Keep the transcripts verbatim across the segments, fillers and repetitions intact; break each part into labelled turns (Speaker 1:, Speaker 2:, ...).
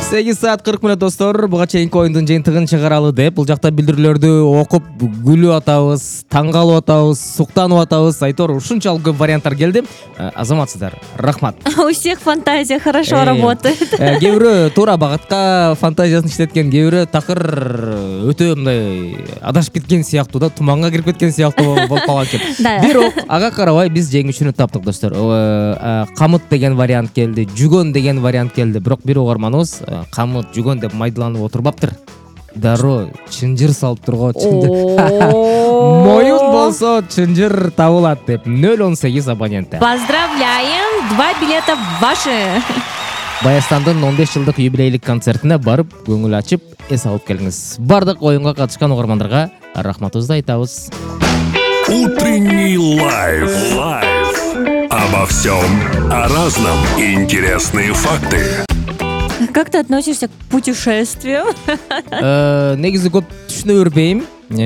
Speaker 1: сегиз саат кырк мүнөт достор. Буга чейинки оюндун жыйынтыгын чыгаралы деп бул жакта билдирүүлөрдү окуп күлүп атабыз, таң калып атабыз, суктанып атабыз. Айтор ушунчалык көп варианттар келди. Азаматсыздар, рахмат.
Speaker 2: У всех фантазия хорошо работает.
Speaker 1: Кээ бирөө туура багытка фантазиясын иштеткен, кээ бирөө такыр өтө мындай адашып кеткен сыяктуу да, туманга кирип кеткен сыяктуу болуп калган экен. Бирок ага карабай биз жеңүүчүнү таптык достор. Камыт деген вариант келди, жүгөн деген вариант келди. Бирок бир угарманыбыз камыт, жүгөн деп майдаланып отурбаптыр. Дароо чынжыр салып турго, чынжыр. Моюн болсо чынжыр табылат деп нөл он сегиз абоненті.
Speaker 2: Поздравляем! Два билета ваши.
Speaker 1: Баястандын он беш жылдык юбилейлик концертине барып, көңүл ачып, эс алып келиңиз. Бардык оюнга катышкан угармандарга рахматыбызды айтабыз.
Speaker 3: Утренний лайф. Лайф. Обо всем, о разном. Интересные факты.
Speaker 2: Как ты относишься к путешествию?
Speaker 1: Негизи көп түшүнө бербейм.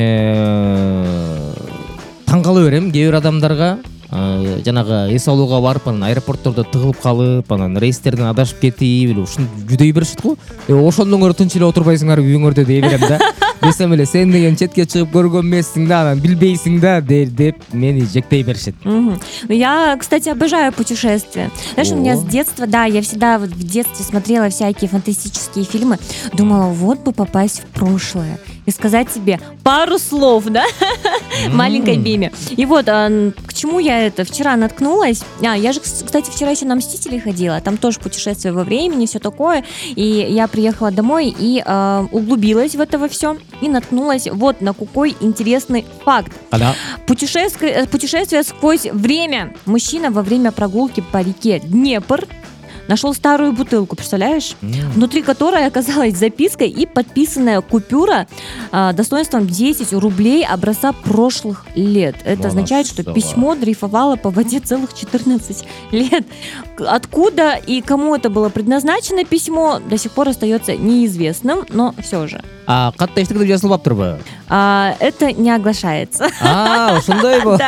Speaker 1: Таң кала берем кээ бир адамдарга. Жанагы эс алууга барып, анан аэропорттордо тыгылып калып, анан рейстерден адашып кетип, ушун жүдөй беришет го. Ошондон көрө тынч эле отурбайсыңар үйүңөрдө дей берем да. Десем эле сен деген четке чыгып көргөн эмессиң да, анан билбейсиң да деп мени жектей беришет.
Speaker 2: Я, кстати, обожаю путешествия. Знаешь, у меня с детства, да, я всегда вот в детстве смотрела всякие фантастические фильмы, думала, вот бы попасть в прошлое и сказать себе пару слов, да, маленькой Биме. И вот к чему я это вчера наткнулась. А, я же, кстати, вчера еще на «Мстители» ходила, там тоже путешествие во времени, все такое. И я приехала домой и э, углубилась в это во все и наткнулась вот на какой интересный факт.
Speaker 1: А-да.
Speaker 2: Путешествие, путешествие сквозь время. Мужчина во время прогулки по реке Днепр нашел старую бутылку, представляешь? Mm. Внутри которой оказалась записка и подписанная купюра э, достоинством десять рублей образца прошлых лет. Это Молодца. Означает, что письмо дрейфовало по воде целых четырнадцать лет. Откуда и кому это было предназначено письмо, до сих пор остается неизвестным, но все же.
Speaker 1: А катта эштеге деп жазылбаптырбы?
Speaker 2: А, это не оглашается.
Speaker 1: А, ушундай бу.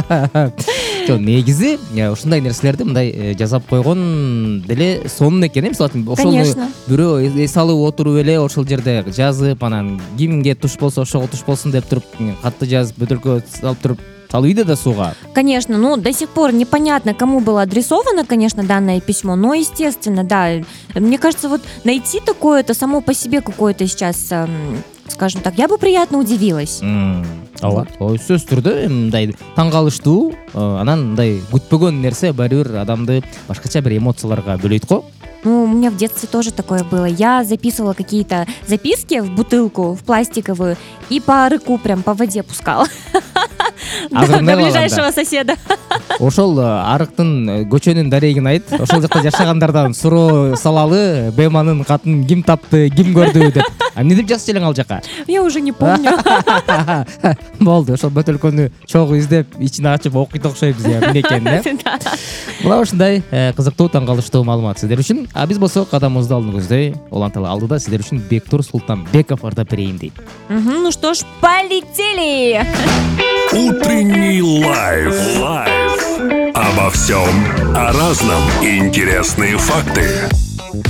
Speaker 1: Жок, негизи ушундай нерселерди мындай жазап койгон деле сонун экен, мисалы үчүн ошол бирөө эс алып отуруп эле ошол жерде жазып, анан кимге туш болсо ошого туш болсун деп туруп катты жазып бөтөлкө салып туруп салып үйдө да сууга. Конечно,
Speaker 2: ну до сих пор непонятно, кому было адресовано, конечно, данное письмо, но естественно, да. Мне кажется, вот найти такое, это само по себе какое-то сейчас, скажем так, я бы приятно удивилась.
Speaker 1: Ооба. Ой, сөз түрдө мындай таң калыштуу, анан мындай күтпөгөн нерсе баары бир адамды башкача бир эмоцияларга бөлөйт го.
Speaker 2: Ну, у меня в детстве тоже такое было. Я записывала какие-то записки в бутылку, в пластиковую, и по рыку прям по воде пускала. До ближайшего соседа.
Speaker 1: Ошол арыктын көчөнүн дарегин айт. Ошол жакта жашагандардан суроо салалы, Беманын катын ким тапты, ким көрдү деп. А эмне деп жазчу элең ал жака?
Speaker 2: Я уже не помню.
Speaker 1: Болду, ошол бөтөлкөнү чогуу издеп, ичине ачып окуйт окшойбуз я, эмне экен, э? Мына ушундай кызыктуу, таң калыштуу маалымат сиздер үчүн. А биз болсо кадамыбызды алдыны көздөй, уланталы алдыда сиздер үчүн Бектур Султанбеков ортопедиейин дейт.
Speaker 2: Ну что ж, полетели!
Speaker 3: Утренний лайф. Лайф. Обо всем, о разном. Интересные факты.